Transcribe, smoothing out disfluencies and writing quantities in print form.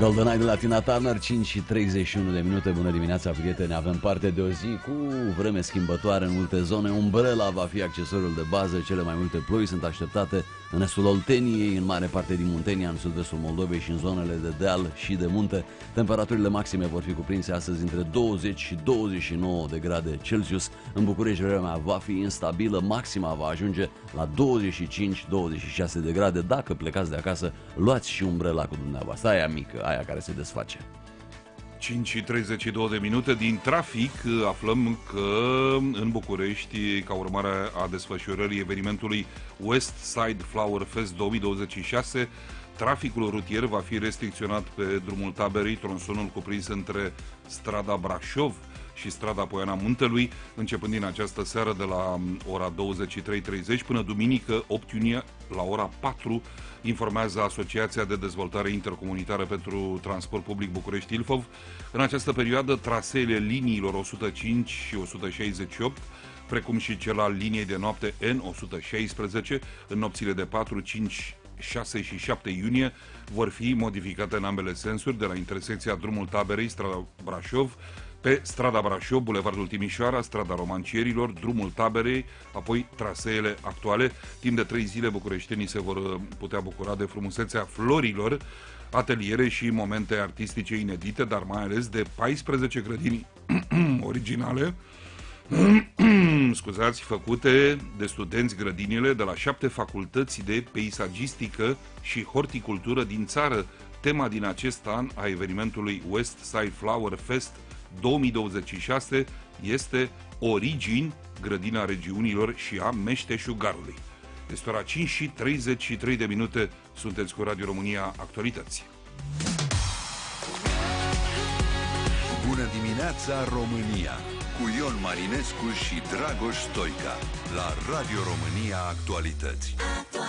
GoldenEye de la Tina Turner, 5 și 31 de minute. Bună dimineața, prieteni. Avem parte de o zi cu vreme schimbătoare în multe zone. Umbrela va fi accesoriul de bază. Cele mai multe ploi sunt așteptate în estul Olteniei, în mare parte din Muntenia, în sud-estul Moldovei și în zonele de deal și de munte. Temperaturile maxime vor fi cuprinse astăzi între 20 și 29 de grade Celsius. În București vremea va fi instabilă, maxima va ajunge la 25-26 de grade. Dacă plecați de acasă, luați și umbrela cu dumneavoastră, aia mică, aia care se desface. 5 și 32 de minute. Din trafic aflăm că în București, ca urmare a desfășurării evenimentului West Side Flower Fest 2026, traficul rutier va fi restricționat pe drumul Taberei, tronsonul cuprins între strada Brașov și strada Poiana Muntelui, începând din această seară de la ora 23:30 până duminică 8 iunie la ora 4, informează Asociația de Dezvoltare Intercomunitară pentru Transport Public București-Ilfov. În această perioadă, traseele liniilor 105 și 168, precum și cel al liniei de noapte N116, în nopțile de 4, 5, 6 și 7 iunie, vor fi modificate în ambele sensuri, de la intersecția drumul Taberei, strada Brașov, pe strada Brașov, bulevardul Timișoara, strada Romancierilor, drumul Taberei, apoi traseele actuale. Timp de 3 zile bucureștenii se vor putea bucura de frumusețea florilor, ateliere și momente artistice inedite, dar mai ales de 14 grădini originale, scuzați, făcute de studenți grădinile de la 7 facultăți de peisagistică și horticultură din țară. Tema din acest an a evenimentului West Side Flower Fest 2026 este Origini, grădina regiunilor și a meșteșugarului. Este ora 5 și 33 de minute. Sunteți cu Radio România Actualități. Bună dimineața, România! Cu Ion Marinescu și Dragoș Stoica la Radio România Actualități.